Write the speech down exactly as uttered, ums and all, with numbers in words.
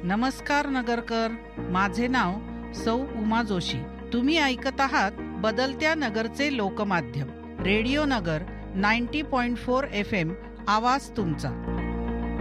नमस्कार नगरकर, माझे नाव सौ उमा जोशी. तुम्ही ऐकत आहात बदलत्या नगरचे लोकमाध्यम रेडिओ नगर नव्वद पॉइंट चार एफ एम. आवाज तुमचा.